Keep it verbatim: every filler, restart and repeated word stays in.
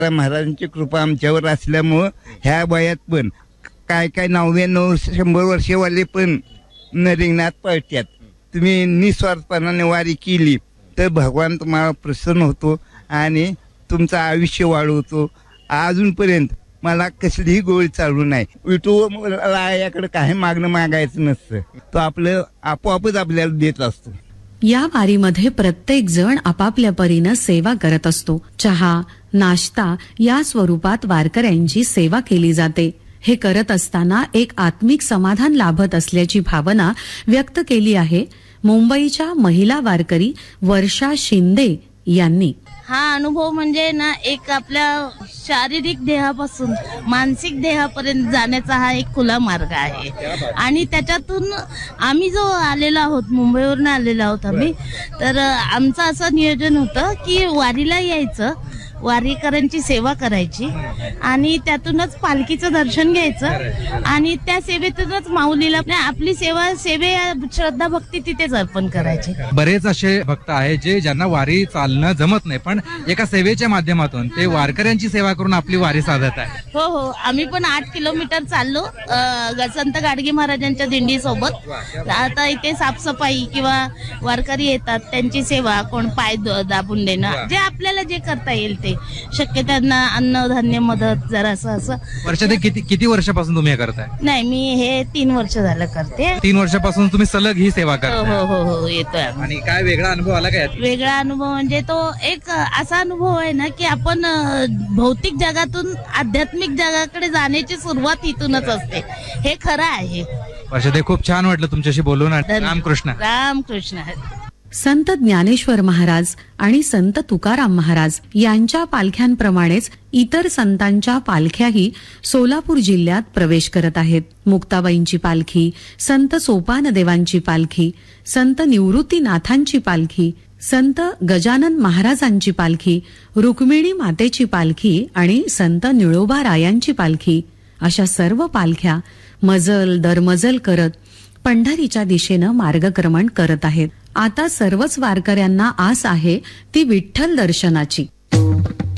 महाराजांची कृपा आमच्यावर असल्यामुळं ह्या वयात पण काय काय नव्याण्णव शंभर वर्षेवाले पण रिंगणात पळतात. तुम्ही निस्वार्थपणाने वारी केली तर भगवान तुम्हाला प्रसन्न होतो आणि तुमचं आयुष्य वाढवतो. अजूनपर्यंत मला कसलीही गोळी चालू नाही. विठू याकडे काही मागणं मागायचं नसतं, तो आपलं आपोआपच आपल्याला देत असतो. या वारीमध्ये प्रत्येक जण आपापल्या परीनं सेवा करत असतो. चहा, नाश्ता या स्वरूपात वारकऱ्यांची सेवा केली जाते. हे करत असताना एक आत्मिक समाधान लाभत असल्याची भावना व्यक्त केली आहे मुंबईच्या महिला वारकरी वर्षा शिंदे यांनी. हा अनुभव म्हणजे ना एक आपल्या शारीरिक देहापासून मानसिक देहापर्यंत जाण्याचा हा एक खुला मार्ग आहे. आणि त्याच्यातून आम्ही जो आलेलो आहोत, मुंबईवरून आलेलो आहोत आम्ही, तर आमचं असं नियोजन होतं की वारीला यायचं, वारीकरांची सेवा करायची आणि त्यातूनच पालखीचं दर्शन घ्यायचं आणि त्या सेवेतूनच माऊलीला आपली सेवा सेवे श्रद्धा भक्ती तिथेच अर्पण करायची. बरेच असे भक्त आहेत जे ज्यांना वारी चालणं जमत नाही, पण एका सेवेच्या माध्यमातून ते वारकऱ्यांची सेवा करून आपली वारी साधत आहे. हो हो, आम्ही पण आठ किलोमीटर चाललो संत गाडगे महाराजांच्या दिंडी सोबत. आता इथे साफसफाई किंवा वारकरी येतात त्यांची सेवा, कोण पाय दाबून देणं, जे आपल्याला जे करता येईल ते शक्य त्यांना अन्न धान्य मदत जरा असं असं. वर्षात किती किती वर्षापासून तुम्ही हे करताय? नाही, मी हे तीन वर्ष झालं करते. तीन वर्षापासून तुम्ही सलग ही सेवा करताय? हो हो हो, येतोय. आणि काय वेगळा अनुभव आला काय? वेगळा अनुभव म्हणजे तो एक असा अनुभव आहे ना की आपण भौतिक जगातून आध्यात्मिक जगाकडे जाण्याची सुरुवात इथूनच असते. हे खरं आहे. वर्षात खूप छान वाटलं तुमच्याशी बोलून. रामकृष्ण. रामकृष्ण. संत ज्ञानेश्वर महाराज आणि संत तुकाराम महाराज यांच्या पालख्यांप्रमाणेच इतर संतांच्या पालख्याही सोलापूर जिल्ह्यात प्रवेश करत आहेत. मुक्ताबाईंची पालखी, संत सोपानदेवांची पालखी, संत निवृत्तीनाथांची पालखी, संत गजानन महाराजांची पालखी, रुक्मिणी मातेची पालखी आणि संत निळोबारायांची पालखी अशा सर्व पालख्या मजल दरमजल करत पंढरीच्या दिशेनं मार्गक्रमण करत आहेत. आता सर्वच वारकऱ्यांना आस आहे ती विठ्ठल दर्शनाची.